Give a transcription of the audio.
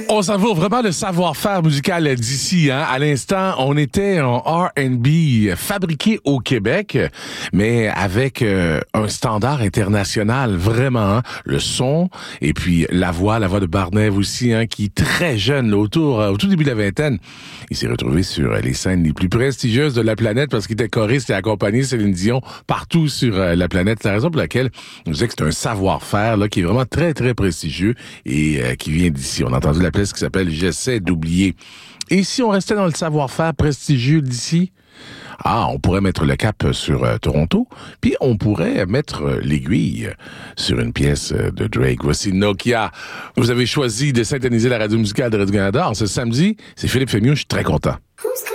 On savoure vraiment le savoir-faire musical d'ici. Hein? À l'instant, on était en R&B fabriqué au Québec, mais avec un standard international, vraiment. Hein? Le son et puis la voix de Barnev aussi, hein, qui est très jeune, là, au tout début de la vingtaine. Il s'est retrouvé sur les scènes les plus prestigieuses de la planète parce qu'il était choriste et accompagné Céline Dion partout sur la planète. C'est la raison pour laquelle je disais que c'est un savoir-faire là qui est vraiment très, très prestigieux et qui vient d'ici. On a entendu la pièce qui s'appelle « J'essaie d'oublier ». Et si on restait dans le savoir-faire prestigieux d'ici, on pourrait mettre le cap sur Toronto, puis on pourrait mettre l'aiguille sur une pièce de Drake. Voici Nokia. Vous avez choisi de synthétiser la radio musicale de Radio-Canada. Ce samedi, c'est Philippe Fémieux. Je suis très content.